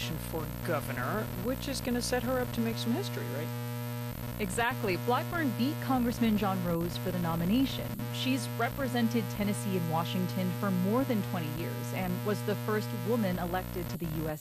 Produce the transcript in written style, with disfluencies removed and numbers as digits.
nomination for governor, which is going to set her up to make some history, right? Exactly. Blackburn beat Congressman John Rose for the nomination. She's represented Tennessee and Washington for more than 20 years and was the first woman elected to the U.S.